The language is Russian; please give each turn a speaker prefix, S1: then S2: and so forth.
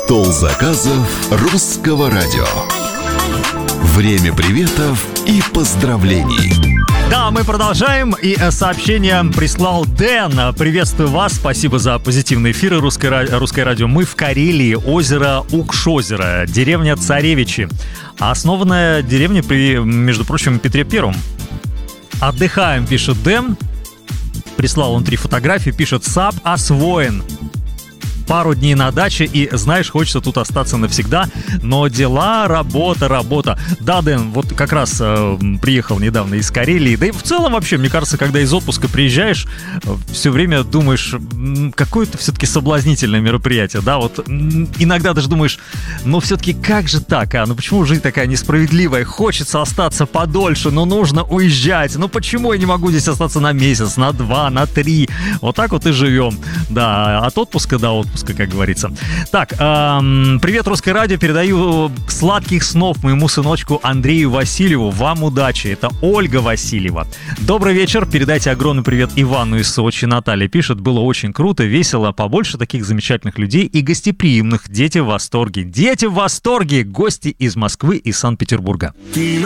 S1: Стол заказов Русского радио. Время приветов и поздравлений.
S2: Да, мы продолжаем, и сообщение прислал Дэн. Приветствую вас, спасибо за позитивные эфиры Русское радио. Мы в Карелии, озеро Укшозеро, деревня Царевичи. Основанная деревня при, между прочим, Петре Первом. Отдыхаем, пишет Дэн. Прислал он 3 фотографии, пишет: САП освоен. Пару дней на даче, и, знаешь, хочется тут остаться навсегда, но дела, работа. Да, Дэн, вот как раз приехал недавно из Карелии, да и в целом вообще, мне кажется, когда из отпуска приезжаешь, все время думаешь, какое-то все-таки соблазнительное мероприятие, да, вот иногда даже думаешь, ну все-таки как же так, ну почему жизнь такая несправедливая, хочется остаться подольше, но нужно уезжать, ну почему я не могу здесь остаться на месяц, на 2, на 3, вот так вот и живем, да, от отпуска до отпуска, как говорится. Так, привет, Русское радио, передаю сладких снов моему сыночку Андрею Васильеву, вам удачи, это Ольга Васильева. Добрый вечер, передайте огромный привет Ивану из Сочи. Наталья пишет: было очень круто, весело, побольше таких замечательных людей и гостеприимных, дети в восторге, гости из Москвы и Санкт-Петербурга.
S3: Ты